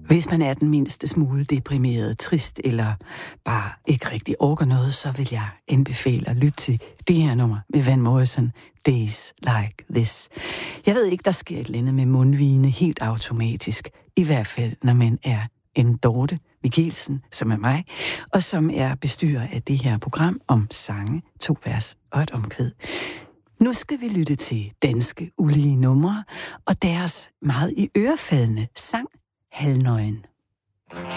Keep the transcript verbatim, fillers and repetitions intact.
Hvis man er den mindste smule deprimeret, trist eller bare ikke rigtig orker noget, så vil jeg anbefale at lytte til det her nummer med Van Morrison, Days Like This. Jeg ved ikke, der sker et eller andet med mundvigene helt automatisk. I hvert fald, når man er en Dorte Mikkelsen, som er mig, og som er bestyrer af det her program om sange, to vers og et omkvæd. Nu skal vi lytte til danske ulige numre og deres meget i ørefaldende sang Halvnøgen.